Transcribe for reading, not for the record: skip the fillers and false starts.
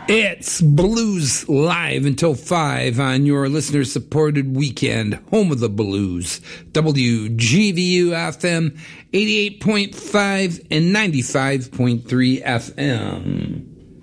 It's Blues Live until 5 on your listener-supported weekend, home of the blues. WGVU-FM 88.5 and 95.3 FM.